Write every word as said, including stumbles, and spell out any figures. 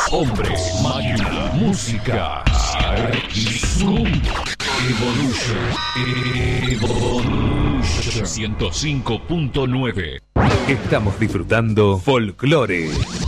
Hombre, máquina, música y Zoom. Evolution. Evolution. ciento cinco punto nueve. Estamos disfrutando Folklore.